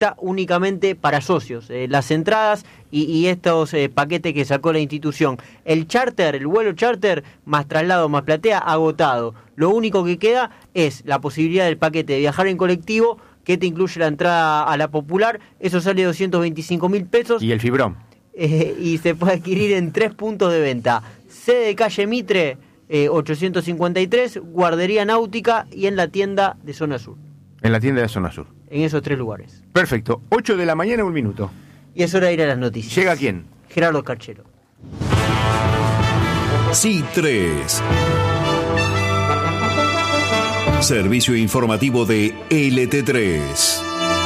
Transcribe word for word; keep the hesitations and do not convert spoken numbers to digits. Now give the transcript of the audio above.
únicamente para socios, eh, las entradas y, y estos eh, paquetes que sacó la institución. El charter, el vuelo charter, más traslado, más platea, agotado. Lo único que queda es la posibilidad del paquete de viajar en colectivo, que te incluye la entrada a la popular, eso sale doscientos veinticinco mil pesos. Y el fibrón. Eh, y se puede adquirir en tres puntos de venta. Sede de calle Mitre, eh, ochocientos cincuenta y tres, Guardería Náutica y en la tienda de Zona Sur. En la tienda de Zona Sur. En esos tres lugares. Perfecto. ocho de la mañana, un minuto. Y es hora de ir a las noticias. ¿Llega quién? Gerardo Carchero. Sí tres. Servicio informativo de L T tres.